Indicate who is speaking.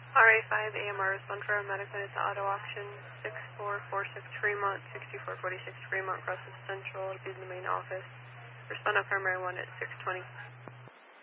Speaker 1: RA5 AMR respond for medical unit to auto auction 6446 Fremont, 6446 Fremont, Crossing Central, be in the main office. Respond on primary 1 at 620.